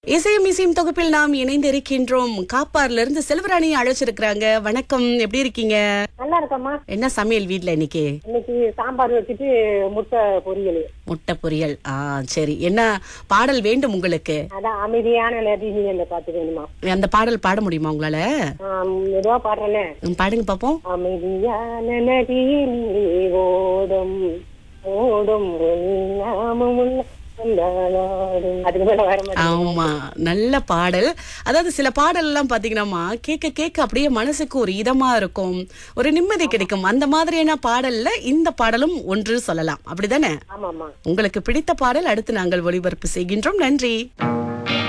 இசையும் இசையும் தொகுப்பில் நாம் இணைந்து இருக்கின்றோம். காப்பார்ல இருந்து செல்வராணி அழைச்சிருக்கிறாங்க. வணக்கம், எப்படி இருக்கீங்க? நல்லா இருக்கம்மா. என்ன சமையல் வீட்ல இன்னைக்கு? இன்னைக்கு சாம்பார் வச்சுட்டு முட்டை பொரியல். முட்டை பொரியல். சரி, என்ன பாடல் வேண்டும் உங்களுக்கு? அதான் அமைதியான நதிநீல பாட்டு வேணுமா? அந்த பாடல் பாட முடியுமா உங்களால? ஏதோ பாடுறேனே. பாடுங்க பாப்போம். அமைதியான நதிநீலே ஓடும் ஓடும் ஆமா, நல்ல பாடல். அதாவது சில பாடல் எல்லாம் பாத்தீங்கன்னா கேட்க கேட்க அப்படியே மனசுக்கு ஒரு இதமா இருக்கும், ஒரு நிம்மதி கிடைக்கும். அந்த மாதிரியான பாடல்ல இந்த பாடலும் ஒன்று சொல்லலாம், அப்படிதானே? ஆமாமா. உங்களுக்கு பிடித்த பாடல் அடுத்து நாங்கள் ஒளிபரப்பு செய்கின்றோம். நன்றி.